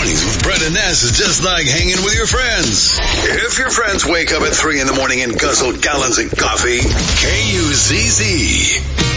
Mornings with Brett and Ness is just like hanging with your friends. If your friends wake up at 3 in the morning and guzzle gallons of coffee, KUZZ.